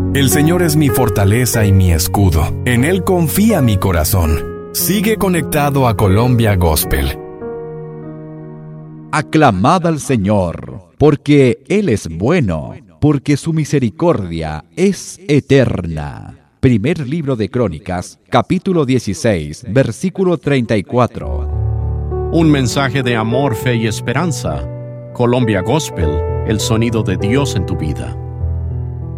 El Señor es mi fortaleza y mi escudo. En Él confía mi corazón. Sigue conectado a Colombia Gospel. Aclamad al Señor, porque Él es bueno, porque su misericordia es eterna. Primer libro de Crónicas, capítulo 16, versículo 34. Un mensaje de amor, fe y esperanza. Colombia Gospel, el sonido de Dios en tu vida.